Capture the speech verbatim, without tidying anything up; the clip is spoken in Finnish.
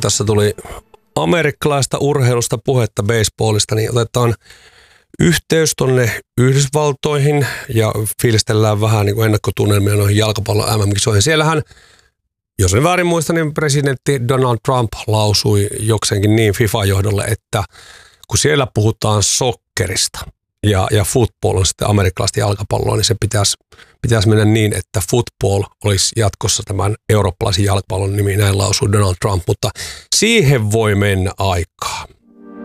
tässä tuli amerikkalaista urheilusta puhetta baseballista, niin otetaan yhteys tuonne Yhdysvaltoihin ja fiilistellään vähän niin kuin ennakkotunnelmia noihin jalkapallon M M-kisoihin. Siellähän, jos en väärin muista, niin presidentti Donald Trump lausui jokseenkin niin FIFA-johdolle, että kun siellä puhutaan sokkerista ja, ja football on sitten amerikkalaista jalkapalloa, niin se pitäisi, pitäisi mennä niin, että football olisi jatkossa tämän eurooppalaisen jalkapallon nimi, näin lausui Donald Trump, mutta siihen voi mennä aikaa.